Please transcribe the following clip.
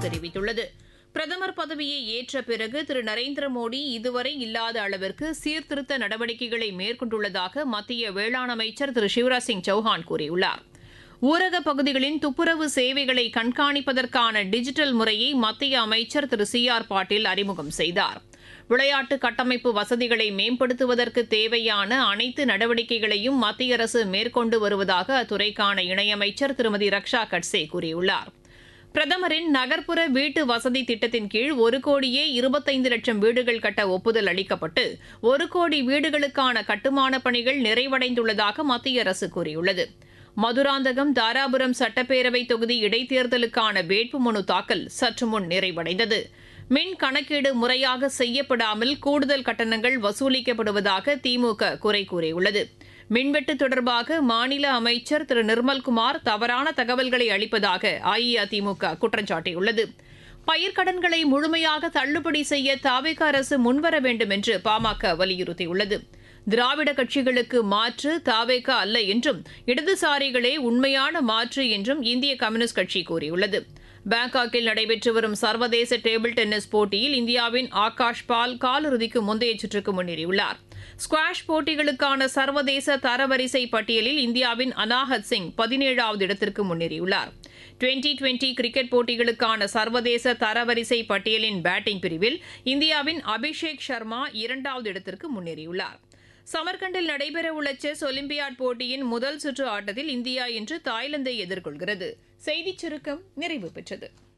தெரிவித்துள்ளது. பிரதமர் பதவியை ஏற்ற பிறகு திரு நரேந்திர மோடி இதுவரை இல்லாத அளவிற்கு சீர்திருத்த நடவடிக்கைகளை மேற்கொண்டுள்ளதாக மத்திய வேளாண் அமைச்சர் திரு சிவராஜ் சிங் சௌஹான் கூறியுள்ளார். ஊரக பகுதிகளின் துப்புரவு சேவைகளை கண்காணிப்பதற்கான டிஜிட்டல் முறையை மத்திய அமைச்சர் திரு சி ஆர் பாட்டீல் அறிமுகம் செய்தார். விளையாட்டு கட்டமைப்பு வசதிகளை மேம்படுத்துவதற்கு தேவையான அனைத்து நடவடிக்கைகளையும் மத்திய அரசு மேற்கொண்டு வருவதாக அத்துறைக்கான இணையமைச்சர் திருமதி ரக்ஷா கட்சே கூறியுள்ளார். பிரதமரின் நகர்ப்புற வீட்டு வசதி திட்டத்தின் கீழ் 1,25,00,000 வீடுகள் கட்ட ஒப்புதல் அளிக்கப்பட்டு 1 கோடி வீடுகளுக்கான கட்டுமானப் பணிகள் நிறைவடைந்துள்ளதாக மத்திய அரசு கூறியுள்ளது. மதுராந்தகம் தாராபுரம் சட்டப்பேரவை தொகுதி இடைத்தேர்தலுக்கான வேட்புமனு தாக்கல் சற்று முன் நிறைவடைந்தது. மின் கணக்கீடு முறையாக செய்யப்படாமல் கூடுதல் கட்டணங்கள் வசூலிக்கப்படுவதாக திமுக குறை கூறியுள்ளது. மின்வெட்டு தொடர்பாக மாநில அமைச்சர் திரு நிர்மல்குமார் தவறான தகவல்களை அளிப்பதாக அஇஅதிமுக குற்றம் சாட்டியுள்ளது. பயிர்க்கடன்களை முழுமையாக தள்ளுபடி செய்ய தவிக அரசு முன்வர வேண்டும் என்று பாமக வலியுறுத்தியுள்ளது. திராவிட கட்சிகளுக்கு மாற்று தவிக அல்ல என்றும் இடதுசாரிகளே உண்மையான மாற்று என்றும் இந்திய கம்யூனிஸ்ட் கட்சி கூறியுள்ளது. பாங்காக்கில் நடைபெற்று வரும் சர்வதேச டேபிள் டென்னிஸ் போட்டியில் இந்தியாவின் ஆகாஷ் பால் காலிறுதிக்கு முந்தைய சுற்றுக்கு முன்னேறியுள்ளார். ஸ்குவாஷ் போட்டிகளுக்கான சர்வதேச தரவரிசை பட்டியலில் இந்தியாவின் அனாஹத் சிங் 17வது இடத்திற்கு முன்னேறியுள்ளார். டுவெண்டி கிரிக்கெட் போட்டிகளுக்கான சர்வதேச தரவரிசை பட்டியலின் பேட்டிங் பிரிவில் இந்தியாவின் அபிஷேக் சர்மா 2வது இடத்திற்கு முன்னேறியுள்ளார். சமர்கண்டில் நடைபெறவுள்ள செஸ் ஒலிம்பியாட் போட்டியின் முதல் சுற்று ஆட்டத்தில் இந்தியா இன்று தாய்லாந்தை எதிர்கொள்கிறது. செய்திச் சுருக்கம் நிறைவு பெற்றது.